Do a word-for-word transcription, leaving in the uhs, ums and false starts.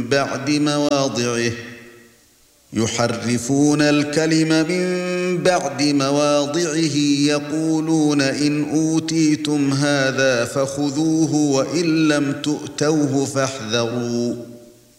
بعد مواضعه يحرفون الكلم من بعد مواضعه يقولون إن أوتيتم هذا فخذوه وإن لم تؤتوه فاحذروا